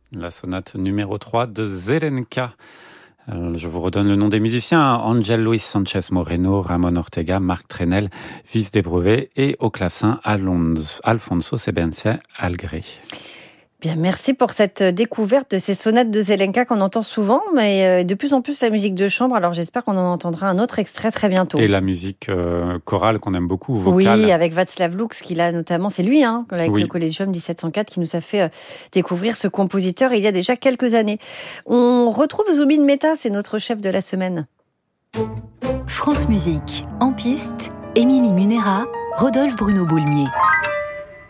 La sonate numéro 3 de Zelenka. Je vous redonne le nom des musiciens. Ángel Luis Sánchez Moreno, Ramón Ortega, Marc Trenel, Viz des Brevets et au clavecin Alfonso Sebenza Algré. Bien, merci pour cette découverte de ces sonates de Zelenka qu'on entend souvent, mais de plus en plus la musique de chambre. Alors j'espère qu'on en entendra un autre extrait très bientôt. Et la musique chorale qu'on aime beaucoup, vocale. Oui, avec Václav Lux, qui là notamment, c'est lui, avec le Collegium 1704, qui nous a fait découvrir ce compositeur il y a déjà quelques années. On retrouve Zubin Mehta, c'est notre chef de la semaine. France Musique, en piste, Émilie Munera, Rodolphe Bruno Boulmier.